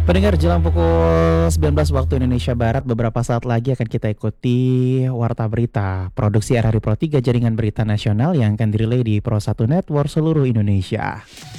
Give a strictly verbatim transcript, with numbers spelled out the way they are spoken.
Pendengar, jelang pukul sembilan belas waktu Indonesia Barat, beberapa saat lagi akan kita ikuti Warta Berita, produksi R R I Pro tiga Jaringan Berita Nasional yang akan dirilai di Pro satu Network seluruh Indonesia.